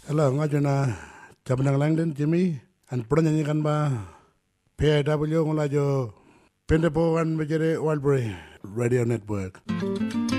Hello, ngajuna Jabnang Langdon Jimmy and Pranyan kan ba PW ngolajo Pendepo and Majere Wildbury Radio Network.